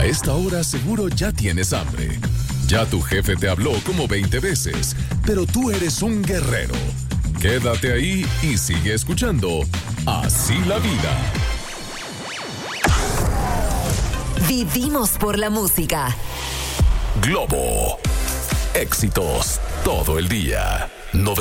esta hora seguro ya tienes hambre. Ya tu jefe te habló como 20 veces, pero tú eres un guerrero. Quédate ahí y sigue escuchando Así la Vida. Vivimos por la música. Globo. Éxitos todo el día.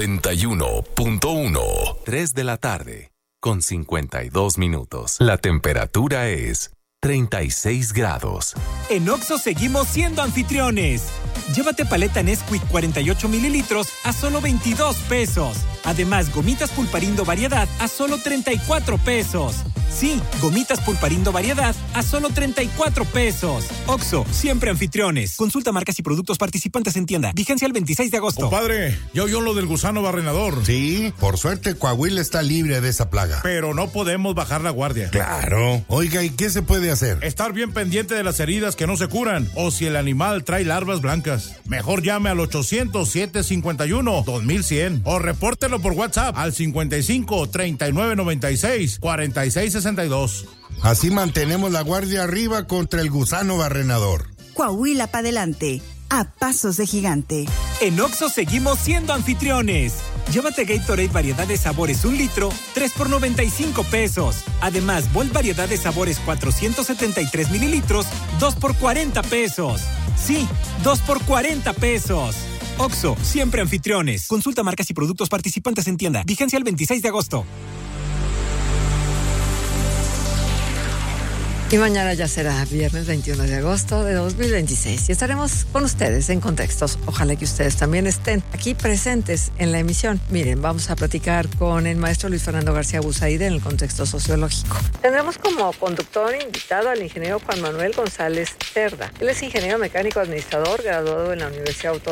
91.1. 3 de la tarde, con 52 minutos. La temperatura es 36 grados. En Oxxo seguimos siendo anfitriones. Llévate paleta Nesquik 48 mililitros a solo 22 pesos. Además, gomitas Pulparindo Variedad a solo 34 pesos. Sí, gomitas Pulparindo Variedad a solo 34 pesos. Oxxo, siempre anfitriones. Consulta marcas y productos participantes en tienda. Vigencia el 26 de agosto. Compadre, ¿ya oyó lo del gusano barrenador? Sí, por suerte Coahuila está libre de esa plaga. Pero no podemos bajar la guardia. Claro. Oiga, ¿y qué se puede hacer? Estar bien pendiente de las heridas que no se curan o si el animal trae larvas blancas. Mejor llame al 800-751-2100 o repórtelo por WhatsApp al 55-3996-4662. Así mantenemos la guardia arriba contra el gusano barrenador. Coahuila pa' adelante, a pasos de gigante. En Oxxo seguimos siendo anfitriones. Llévate Gatorade variedad de sabores 1 litro, 3 por 95 pesos. Además, Volt variedad de sabores 473 mililitros, 2 por 40 pesos. Sí, 2 por 40 pesos. Oxxo, siempre anfitriones. Consulta marcas y productos participantes en tienda. Vigencia el 26 de agosto. Y mañana ya será viernes 21 de agosto de 2026 y estaremos con ustedes en Contextos. Ojalá que ustedes también estén aquí presentes en la emisión. Miren, vamos a platicar con el maestro Luis Fernando García Busaide en el contexto sociológico. Tendremos como conductor invitado al ingeniero Juan Manuel González Cerda. Él es ingeniero mecánico administrador, graduado en la Universidad Autónoma